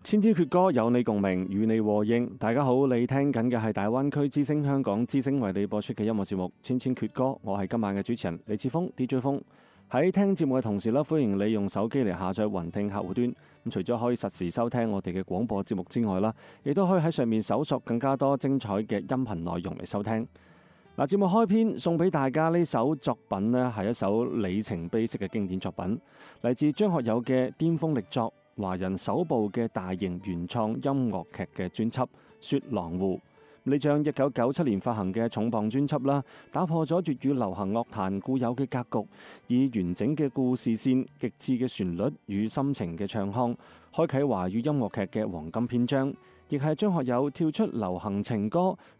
千千闕歌有你共鳴，與你和應。大家好，你聽緊嘅係大灣區之聲香港之聲為你播出嘅音樂節目《千千闕歌》，我係今晚嘅主持人李志峰 DJ 峰。喺聽節目嘅同時咧，歡迎你用手機嚟下載雲聽客戶端。咁除咗可以實時收聽我哋嘅廣播節目之外啦，亦都可以喺上面搜索更加多精彩嘅音頻內容嚟收聽。嗱，節目開篇送俾大家呢首作品咧，係一首里程碑式嘅經典作品，嚟自張學友嘅巔峰力作。華人首部嘅大型原創音樂劇嘅專輯《雪狼湖》，呢張1997年發行嘅重磅專輯啦，打破咗粵語流行樂壇固有嘅格局，以完整嘅故事線、極致嘅旋律與深情嘅唱腔，開啟華語音樂劇嘅黃金篇章，亦係張學友跳出流行情歌，